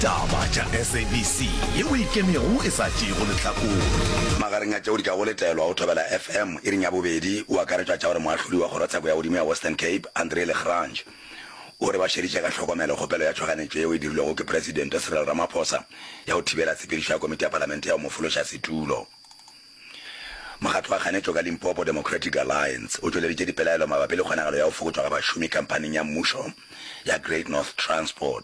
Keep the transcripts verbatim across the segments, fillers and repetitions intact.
Taba tša S A B C ye o ikemego e sa tšego lehlakore magareng a tšeo di ka go letelwa go thobela F M e reng ya bobedi o akaretšwa tša gore moahlodi wa kgorotsheko ya godimo ya Western Cape Andre Legrange o re ba šeditše ka hlokomelo kgopelo ya tšhoganetšo yeo e dirilwego ke presidente Cyril Ramaphosa ya go thibela tshepedišo ya komiti ya palamente ya go mo fološa setulo. Mokgatlo wa kganetšo ka Limpopo Democratic Alliance o tšweleditše dipelaelo mabapi le kgonagalo ya go fokotšwa ga bašomi kampaning ya mmušo ya Great North Transport.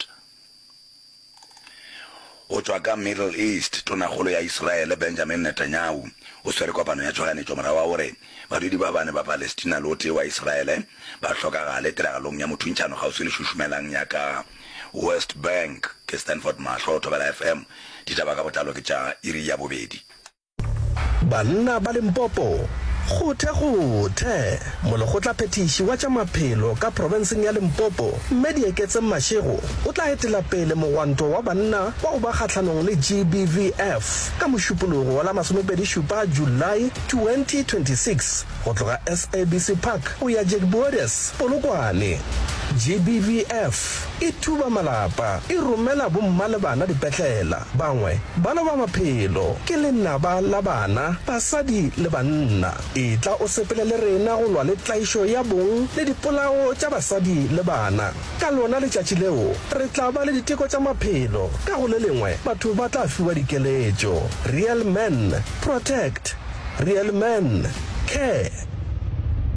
O tswa ka Middle East tonakgolo ya Israel Benjamin Netanyahu o swere kopano ya tšhoganetšo morago wa gore badudi ba bane ba Palestina le o tee wa Israel ba hlokagale tiragalong ya mothuntšhano kgauswi le šušumelang ya ka West Bank ke Stanford Mahlo o thobela F M ditaba ka botlalo ke tša iri ya bobedi. Banna ba Limpopo Gothe gothe mologotla phetiši wa tša maphelo ka provinceng ya Limpopo mme Dieketse Mashego o tla etela pele mogwanto wa banna wa go ba kgatlhanong le G B V F ka mošupologo wa la masomepedi šupa July twenty twenty-six go tloga S A B C Park go ya Jack Borders Polokwane. G B V F e thuba malapa e romela bomma le bana dipetlela bangwe bana ba maphelo ke lenaba la bana basadi le banna e tla o sepele le rena go lwa le tlaišo ya bong le dipolao tša basadi le bana ka lona letšatši leo re tla ba le diteko tša maphelo ka go le lengwe batho ba tla fiwa dikeletšo. Real men protect, real men care.